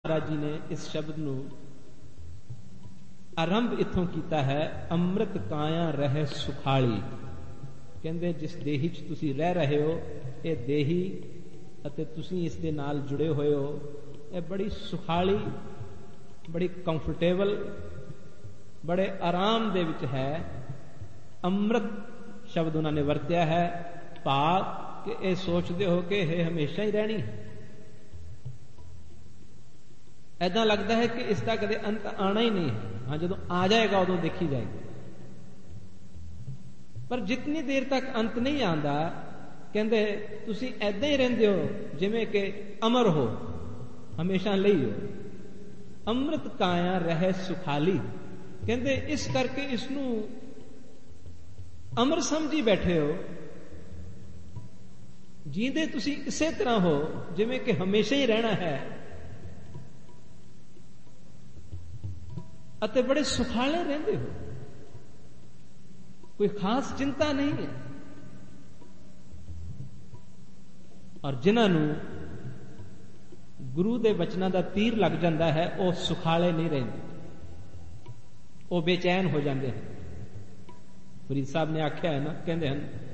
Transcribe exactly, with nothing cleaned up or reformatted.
महाराज जी ने इस शब्द नू आरंभ इत्थों कीता है, अमृत काया रहे सुखाली। कहंदे जिस देही च तुसी रह रहे हो, ये देही अते तुसी इस दे नाल जुड़े होए हो, ये बड़ी सुखाली, बड़ी कंफर्टेबल, बड़े आराम दे विच है। अमृत शब्द उन्होंने वरत्या है, भाव कि ये सोचते हो कि ये हमेशा ही रहनी है। ऐदा लगता है कि इसका कदे अंत आना ही नहीं है। हाँ, जो आ जाएगा उदों देखी जाएगी, पर जितनी देर तक अंत नहीं आता, कहते तुसी ऐदा ही रहंदे हो जिवें कि अमर हो, हमेशा लई हो। अमृत काया रहे सुखाली, कहते इस करके इसनू अमर समझी बैठे हो, जींदे तुसी इसे तरह हो जिवें कि हमेशा ही रहना है, अते बड़े सुखाले रहंदे हो, कोई खास चिंता नहीं है। और जिन्होंने गुरु के वचनों का तीर लग जाता है, वह सुखाले नहीं रहते, वो बेचैन हो जाते हैं। फरीद साहब ने आख्या है ना, कहते हैं